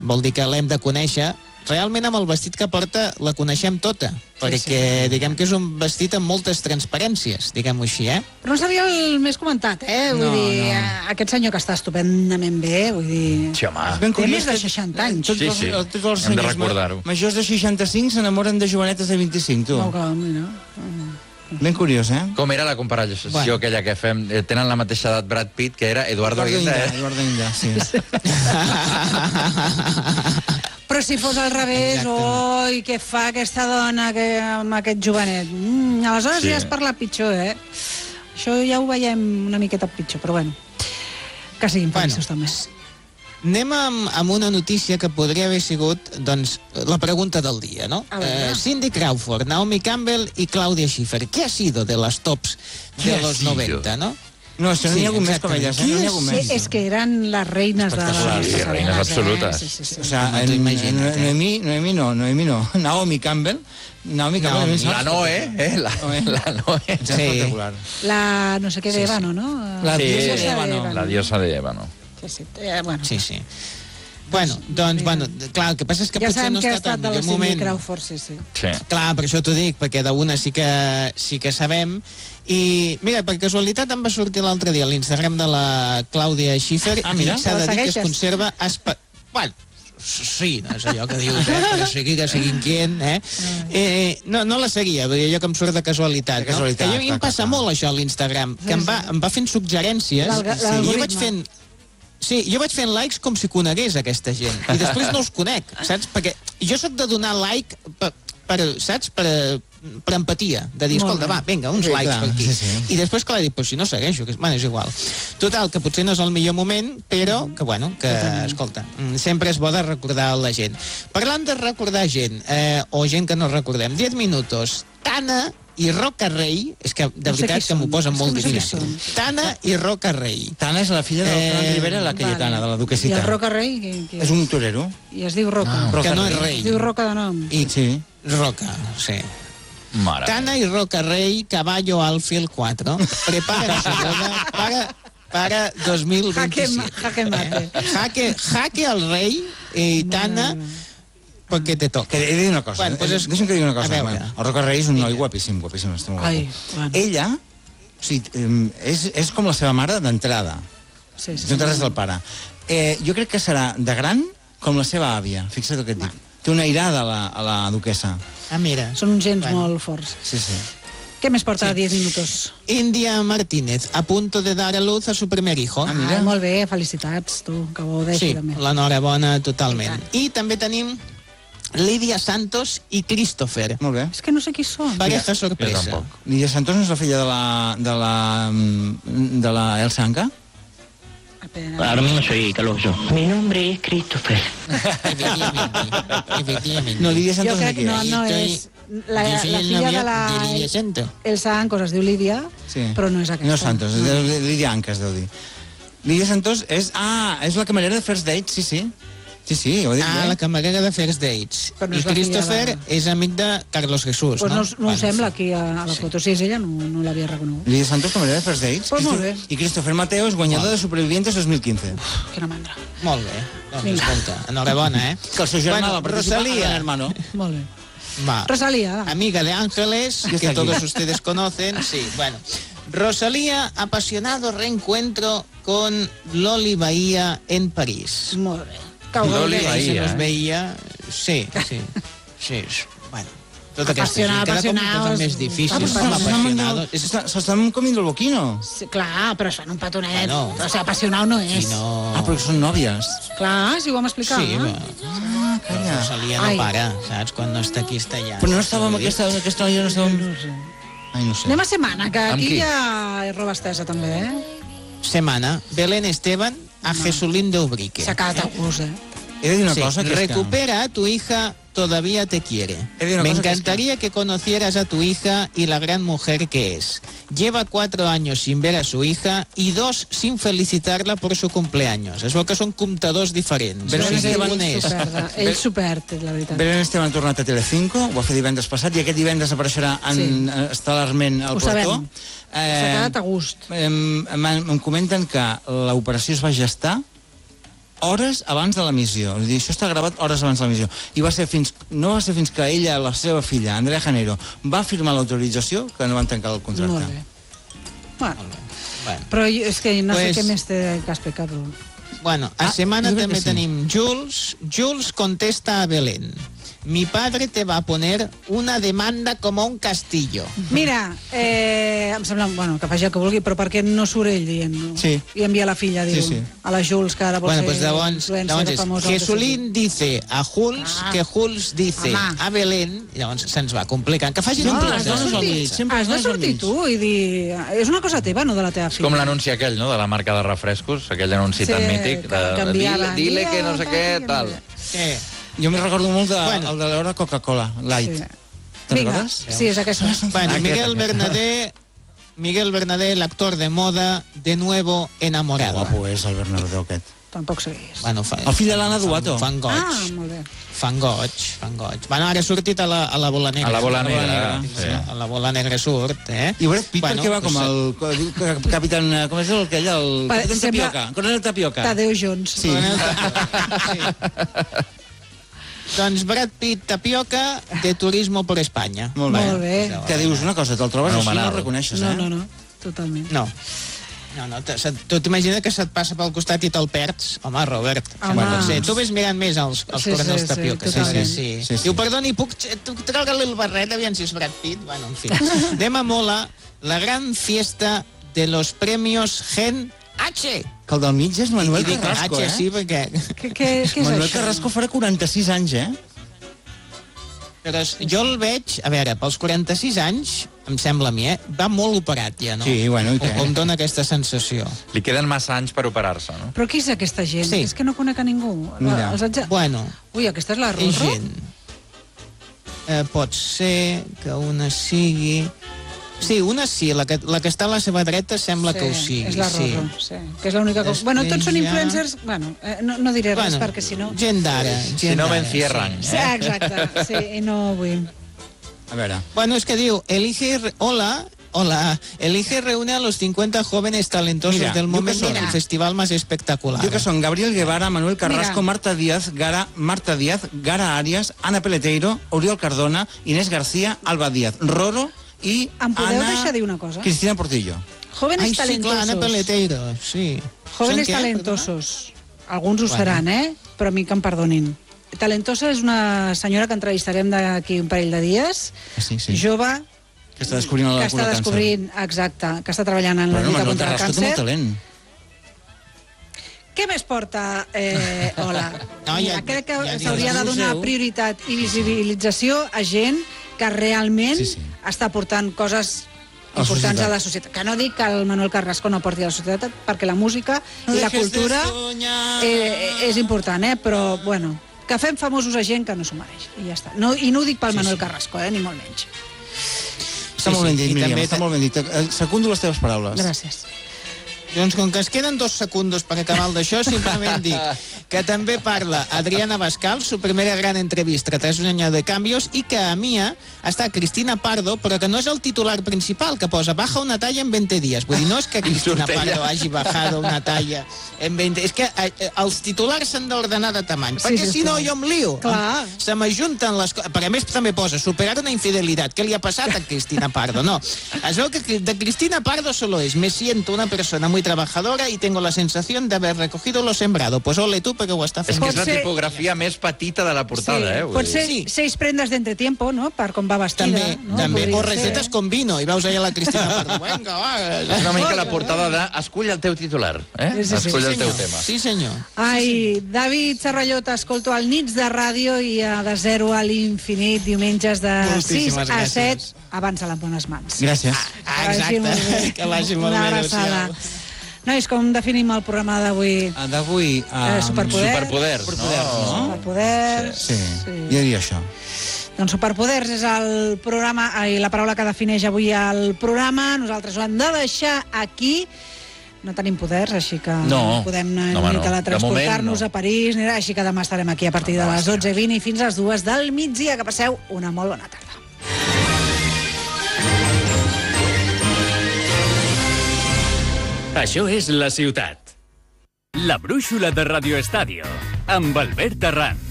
vol dir que l'hem de conèixer. Realment amb el vestit que porta la coneixem tota, perquè diguem que és un vestit amb moltes transparències, diguem-ho així, Però no seria el més comentat, Vull dir, aquest senyor que està estupendament bé, vull dir... Sí, home. Té més de 60 anys. Sí, Tots els hem de senyors recordar-ho. majors de 65 s'enamoren de jovenetes de 25, tu. No, clar, mira. Ben curiós, Com era la comparació aquella que fem? Tenen la mateixa edat Brad Pitt, que era Eduardo Guinda, Eduardo Guinda, sí. Però si fos al revés, oi, què fa aquesta dona amb aquest jovenet? Aleshores ja has parlat pitjor, Això ja ho veiem una miqueta pitjor, però bueno, que siguin feliços també. Anem amb una notícia que podria haver sigut, doncs, la pregunta del dia, ¿no? Cindy Crawford, Naomi Campbell y Claudia Schiffer. ¿Qué ha sido de las tops de los 90, no? No, això no hi ha hagut més com elles, no hi ha hagut més. És que eren les reines de les... Sí, reines absolutes. O sigui, Noemi no. Naomi Campbell. La Noe, la Noe. Espectacular. La no sé què d'Ébano, no? La diosa d'Ébano. La diosa d'Ébano. Sí. Bueno, doncs, clar, el que passa és que potser no ha estat en millor moment. Sí. Clar, per això t'ho dic, perquè d'una sí que sabem. I, mira, per casualitat em va sortir l'altre dia a l'Instagram de la Clàudia Schiffer i s'ha de dir que es conserva... Bueno, sí, no és allò que dius, però que sigui inquient, No la seguia, allò que em surt de casualitat, no? Que a mi em passa molt això a l'Instagram, que em va fent suggerències i jo vaig fent... Sí, jo vaig fent likes com si conegués aquesta gent. I després no els conec, saps? Perquè jo sóc de donar like saps? Per empatia. De dir, escolta, va, vinga, uns likes per aquí. I després, clar, dic, si no segueixo, bueno, és igual. Total, que potser no és el millor moment, però que, bueno, que, escolta, sempre és bo de recordar la gent. Parlant de recordar gent, o gent que no recordem, 10 minutos, Tana i Roca Rey, és que de veritat que m'ho posen molt difícil. Tana i Roca Rey. Tana és la filla del Fran Rivera, la Cayetana, de la duquesita. I el Roca Rey? És un torero. I es diu Roca. Que no és rei. Es diu Roca de nom. Sí. Roca, sí. Mare. Tana y Roca Rey, Caballo Alfield 4, prepara su boda para 2027. Jaque mate. Jaque al rey y Tana, porque te toca. He de dir una cosa. Bueno, pues deixa'm que digui una cosa. El Roca Rey és un noi guapíssim, estic molt guapo. Ella, és com la seva mare d'entrada. No té res del pare. Jo crec que serà de gran com la seva àvia. Fixa't el que et dic. Té una airada a la duquesa. Mira. Són uns gens molt forts. Sí. ¿Qué més porta a 10 minutos? India Martínez, a punto de dar a luz a su primer hijo. Molt bé, felicitats, tu, que ho deixi també. Sí, l'enhorabona totalment. I també tenim Lídia Santos i Christopher. Molt bé. És que no sé qui són. Pareja sorpresa. Lídia Santos no és la filla de la Elsa Anca? Ahora mismo soy Carlos yo. Mi nombre es Christopher. Efectivamente. No, Lídia Santos jo crec que no és... La filla de la Lídia Santos. Elsa Anca es diu Lídia, però no és aquesta. No és Santos, és Lídia Anca, es deu dir. Lídia Santos és la camarera de First Dates, sí. Sí, ho dic bé. La camarera de First Dates. I Christopher és amic de Carlos Jesús, no? Pues no ho sembla aquí a la foto. Si és ella, no l'havia reconegut. Lídia Santos, camarera de First Dates. Pues molt bé. I Christopher Mateo és guanyador de Supervivientes 2015. Quina mandra. Molt bé. Doncs escolta, enhorabona, Que el seu germà va participar en l'hermano. Molt bé. Va. Rosalía. Amiga de Ángeles, que todos ustedes conocen. Sí, bueno. Rosalía, apasionado reencuentro con Loli Bahía en París. Molt bé. Loli Bahía. Se nos veía... Sí. Bueno, tot aquest gent. Cada cop una cosa més difícil. S'estan comiendo el boquino. Clar, però es fan un petonet. O sigui, apassionat no és. Però són nòvies. Clar, si ho vam explicar. Sí, calla. Rosalía no para, saps? Quan no està aquí, està allà. Però no estava amb aquesta noia, no estava... Ai, no sé. Anem a Setmana, que aquí hi ha roba estesa també, Semana, Belén Esteban a Jesulín de Ubrique. S'ha quedat a gust, He de dir una cosa que recupera a tu hija, todavía te quiere. Me encantaría que conocieras a tu hija y la gran mujer que es. Lleva 4 años sin ver a su hija y 2 sin felicitarla por su cumpleaños. Es veu que són comptadors diferents. Ell s'ho perd, la veritat. Belén Esteban ha tornat a Telecinco, ho va fer divendres passat, i aquest divendres apareixerà estel·larment al plató. S'ha quedat a gust. Em comenten que l'operació es va gestar hores abans de l'emissió. És a dir, això està gravat hores abans de l'emissió. I no va ser fins que ella, la seva filla, Andrea Janeiro, va firmar l'autorització que no van tancar el contracte. Molt bé. Bueno, però és que no sé què més té que explicar, però... Bueno, a setmana també tenim Jules. Jules contesta a Belén. Mi padre te va a poner una demanda como un castillo. Mira, em sembla, bueno, que faci el que vulgui, però per què no surt ell dient, no? Sí. I envia la filla, diu, a la Jules, que ara vol ser influencer famosa. Jesulín dice a Jules, que Jules dice a Belén, i llavors se'ns va complicant. Que facin un has de sortir tu i dir... És una cosa teva, no de la teva filla. Com l'anunci aquell, no?, de la marca de refrescos, aquell anunci tan mític, dile que no sé què, tal. Què? Jo me recordo molt el de l'hora Coca-Cola, Light. Te'n recordes? Sí, és aquesta. Bueno, Miguel Bernadé, l'actor de moda, de nuevo enamorado. Guapo és el Bernadé aquest. Tampoc seguís. Bueno, el fill de l'Anna Duato. Fan goig. Ah, molt bé. Fan goig. Bueno, ara ha sortit a la bola negra. A la bola negra. A la bola negra surt, I Brad Pitt perquè va com el capitán... Com és aquell? El capitán Tapioca. Coronel Tapioca. Tadeu Jones. Sí. Doncs Brad Pitt Tapioca de Turismo por España. Molt bé. Que dius una cosa, te'l trobes així i no el reconeixes, No, totalment. No, tu t'imagines que se't passa pel costat i te'l perds? Home, Robert. Tu ves mirant més els coronels Tapioca. Sí. Diu, perdoni, puc treure-li el barret, aviam si és Brad Pitt? Bueno, en fi. Anem a Mola, la gran fiesta de los premios Gen H. Que el del mig és Manuel Carrasco, H, sí, perquè... Què és això? Manuel Carrasco farà 46 anys, Però jo el veig, a veure, pels 46 anys, em sembla a mi, va molt operat ja, no? Sí, bueno, i què? Em dona aquesta sensació. Li queden massa anys per operar-se, no? Però qui és aquesta gent? Sí. És que no conec a ningú. Mira. Bueno. Ui, aquesta és la Rorro? És gent. Pot ser que una sigui... Sí, una sí, la que està a la seva dreta sembla que ho sigui. És la Rorro, sí. Que és l'única que... Bueno, tots són influencers... Bueno, no diré res, perquè si no... Gent d'ara. Si no me encierran. Sí, exacte, sí, i no vull... A veure... Bueno, és que diu, elige reúne a los 50 jóvenes talentosos del momento en el festival más espectacular. Diu que són Gabriel Guevara, Manuel Carrasco, Marta Díaz, Gara Arias, Ana Peleteiro, Oriol Cardona, Inés García, Alba Díaz, Roro i Em podeu deixar dir una cosa? Cristina Portillo. Jóvenes talentosos. Sí, clar, Ana Peleteiro, sí. Jóvenes talentosos. Alguns ho seran, però a mi que em perdonin. Talentosa és una senyora que entrevistarem d'aquí un parell de dies. Sí. Jove. Que està descobrint la cura del càncer. Exacte, que està treballant en la lluita contra el càncer. Té molt talent. Què més porta, Hola? Crec que s'hauria de donar prioritat i visibilització a gent que realment està portant coses importants a la societat. Que no dic que el Manuel Carrasco no porti a la societat, perquè la música i la cultura és important, però, bueno, que fem famosos a gent que no s'ho mereix, i ja està. I no ho dic pel Manuel Carrasco, ni molt menys. Està molt ben dit, Míriam, està molt ben dit. Secundo les teves paraules. Gràcies. Doncs com que es queden 2 segundos per acabar el d'això, simplement dic que també parla Adriana Bascal, su primera gran entrevista tras un año de cambios, i que a Mia està Cristina Pardo, però que no és el titular principal, que posa baja una talla en 20 días. Vull dir, no és que Cristina Pardo hagi bajado una talla en 20... És que els titulars s'han d'ordenar de tamany, perquè si no jo em lio. Se m'ajunten les coses. Perquè a més també posa superar una infidelitat. Què li ha passat a Cristina Pardo? No. Es veu que de Cristina Pardo solo es me siento una persona muy trabajadora y tengo la sensación de haber recogido lo sembrado. Pues ole tú, perquè ho està fent. És que és la tipografia més petita de la portada, Pot ser 6 prendes d'entretiempo, no?, per com va vestida. També, o recetes con vino, i veus allà la Cristina Pardo. Vinga, va. És una mica la portada de escull el teu titular, escull el teu tema. Sí, senyor. Ai, David Serralló, t'escolto al Nits de Ràdio i a De Zero a l'Infinit, diumenges de 6 a 7, abans a les bones mans. Gràcies. Exacte, que vagi molt bé. Una abraçada. Nois, com definim el programa d'avui? D'avui... Superpoders, no? Superpoders. Sí, jo diria això. Doncs Superpoders és el programa, la paraula que defineix avui el programa. Nosaltres ho hem de deixar aquí. No tenim poders, així que podem anar a transportar-nos a París, així que demà estarem aquí a partir de les 12:20 i fins a les 2 del migdia. Que passeu una molt bona tarda. Això és La Ciutat. La brúixola de Radio Estadio, amb Albert Arranz.